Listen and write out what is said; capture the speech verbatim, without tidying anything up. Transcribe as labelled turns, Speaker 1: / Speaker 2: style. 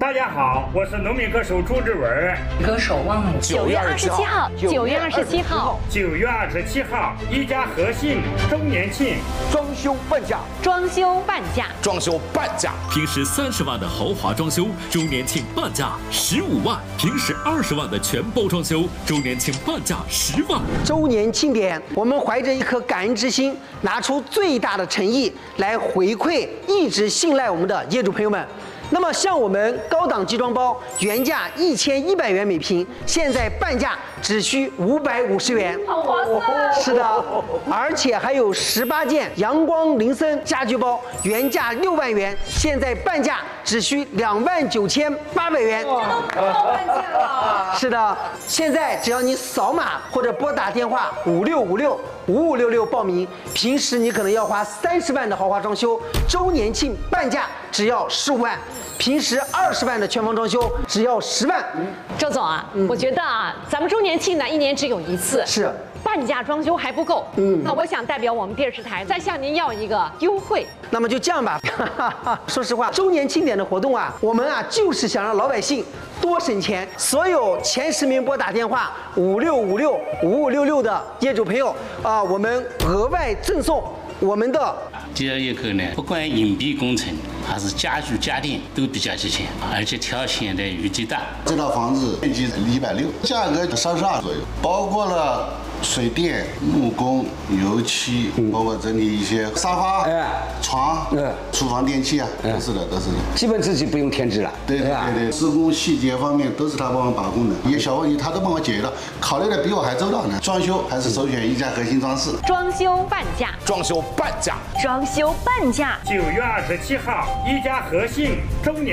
Speaker 1: 大家好，我是农民歌手朱志文。
Speaker 2: 歌手汪某。
Speaker 3: 九月二十七号，九月二十七号，
Speaker 1: 九月二十七号，一家和信周年庆，
Speaker 4: 装修半价，
Speaker 3: 装修半价，
Speaker 5: 装修半价。
Speaker 6: 平时三十万的豪华装修，周年庆半价十五万；平时二十万的全包装修，周年庆半价十万。
Speaker 7: 周年庆典，我们怀着一颗感恩之心，拿出最大的诚意来回馈一直信赖我们的业主朋友们。那么，像我们高档集装包，原价一千一百元每平，现在半价只需五百五十元，
Speaker 3: 好划算！
Speaker 7: 是的，而且还有十八件阳光林森家居包，原价六万元，现在半价只需两万九千八百元。
Speaker 3: 这都不到半价了。
Speaker 7: 是的，现在只要你扫码或者拨打电话五六五六五五六六报名，平时你可能要花三十万的豪华装修，周年庆半价只要十五万。平时二十万的全房装修只要十万。
Speaker 3: 周总啊，嗯、我觉得啊，咱们周年庆呢一年只有一次，
Speaker 7: 是
Speaker 3: 半价装修还不够。嗯，那我想代表我们电视台再向您要一个优惠。
Speaker 7: 那么就这样吧，说实话，周年庆典的活动啊，我们啊就是想让老百姓多省钱。所有前十名拨打电话五六五六五五六六的业主朋友啊，我们额外赠送我们的。
Speaker 8: 第二一个呢，不管硬币工程还是家具家电都比较齐全，而且条件的余地大。
Speaker 9: 这套房子面积一百六，价格三十二左右，包括了水电、木工、油漆，嗯、包括整理一些沙发、哎、床、嗯、厨房电器啊，都是的，都是的。
Speaker 4: 基本自己不用添置了。
Speaker 9: 对对对对，施工细节方面都是他帮我把控的，一些小问题他都帮我解决了，考虑的比我还周到呢。装修还是首选一家核心装饰。
Speaker 3: 装修半价，
Speaker 5: 装修半价，
Speaker 3: 装修半价。
Speaker 1: 九月二十七号，一家和信周年。